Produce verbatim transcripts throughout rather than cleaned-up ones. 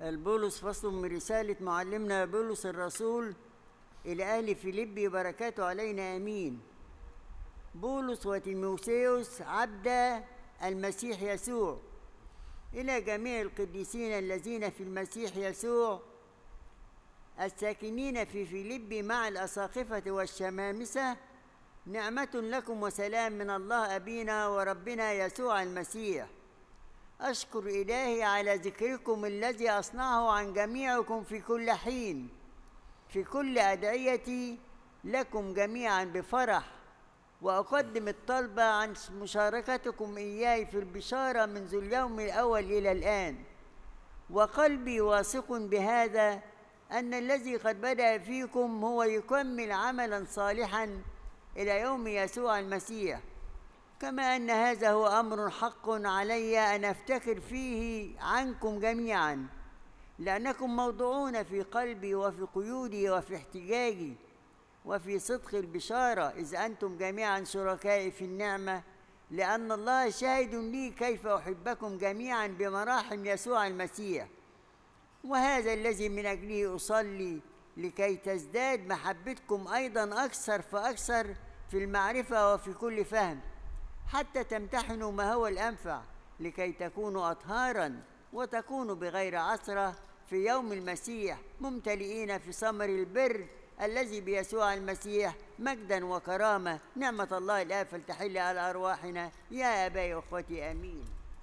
البولس فصل من رسالة معلمنا بولس الرسول إلى أهل فيليبي، بركاته علينا آمين. بولس وتيموثاوس عبد المسيح يسوع، إلى جميع القديسين الذين في المسيح يسوع الساكنين في فيليبي مع الأساقفة والشمامسة، نعمة لكم وسلام من الله أبينا وربنا يسوع المسيح. أشكر إلهي على ذكركم الذي أصنعه عن جميعكم في كل حين، في كل أدعيتي لكم جميعا بفرح، وأقدم الطلبة عن مشاركتكم إياي في البشارة منذ اليوم الأول إلى الآن، وقلبي واثق بهذا أن الذي قد بدأ فيكم هو يكمل عملا صالحا إلى يوم يسوع المسيح. كما أن هذا هو أمر حق علي أن أفتخر فيه عنكم جميعا، لأنكم موضوعون في قلبي وفي قيودي وفي احتجاجي وفي صدق البشارة، إذ أنتم جميعا شركائي في النعمة، لأن الله شاهد لي كيف أحبكم جميعا بمراحم يسوع المسيح. وهذا الذي من أجله أصلي، لكي تزداد محبتكم أيضا أكثر فأكثر في المعرفة وفي كل فهم، حتى تمتحنوا ما هو الأنفع، لكي تكونوا أطهارا وتكونوا بغير عثرة في يوم المسيح، ممتلئين في ثمر البر الذي بيسوع المسيح مجدا وكرامة. نعمة الله الآب فلتحل على أرواحنا يا آبائي وأخوتي آمين.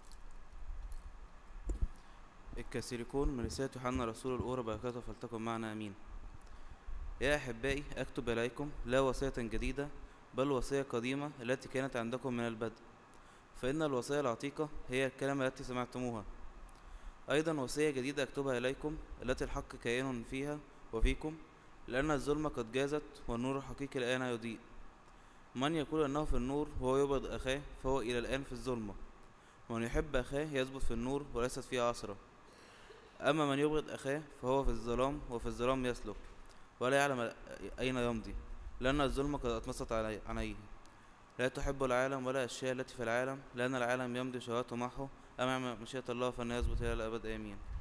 الكاثوليكون من رسالة يوحنا رسول الأولى، بركاته فلتكن معنا آمين. يا أحبائي، أكتب إليكم لا وصية جديدة بل وصية قديمة التي كانت عندكم من البدء، فإن الوصية العتيقة هي الكلمة التي سمعتموها. أيضا وصية جديدة أكتبها إليكم التي الحق كائن فيها وفيكم، لأن الظلمة قد جازت والنور الحقيقي الآن يضيء. من يقول أنه في النور وهو يبغض أخاه فهو إلى الآن في الظلمة. ومن يحب أخاه يثبت في النور وليست فيه عثرة. أما من يبغض أخاه فهو في الظلام وفي الظلام يسلك ولا يعلم أين يمضي، لأن الظلمة قد أطمست عينيه. لا تحب العالم ولا الأشياء التي في العالم، لأن العالم يمضي شهواته معه، أما مشيئة الله فإن يثبت إلى الأبد آمين.